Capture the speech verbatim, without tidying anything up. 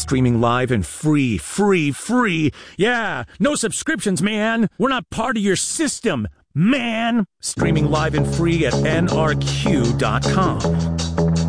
Streaming live and free, free, free. Yeah, no subscriptions, man. We're not part of your system, man. Streaming live and free at N R Q dot com.